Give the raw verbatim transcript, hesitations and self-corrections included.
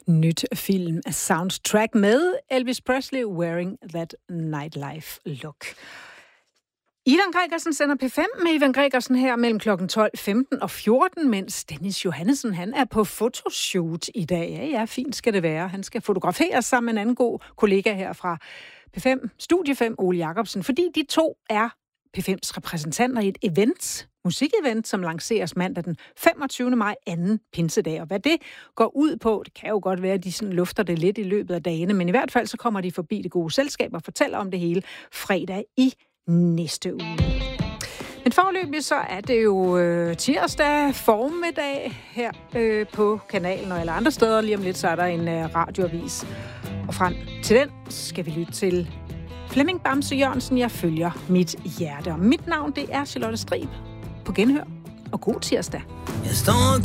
nyt film soundtrack med Elvis Presley, Wearing That Nightlife Look. Ivan Gregersen sender P fem med Ivan Gregersen her mellem klokken tolv femten og fjorten, mens Dennis Johannessen han er på fotoshoot i dag. Ja, ja, fint skal det være. Han skal fotograferes sammen med en anden god kollega her fra P fem, Studie fem, Ole Jacobsen, fordi de to er P fems repræsentanter i et event, musikevent, som lanceres mandag den femogtyvende maj, anden pinsedag. Og hvad det går ud på, det kan jo godt være, at de sådan lufter det lidt i løbet af dagene, men i hvert fald så kommer de forbi Det Gode Selskab og fortæller om det hele fredag i næste uge. Men foreløbig så er det jo øh, tirsdag formiddag her øh, på kanalen og alle andre steder. Lige om lidt så er der en øh, radioavis. Og frem til den skal vi lytte til Flemming Bamse Jørgensen, Jeg følger mit hjerte. Og mit navn, det er Charlotte Strib. På genhør og god tirsdag. Jeg står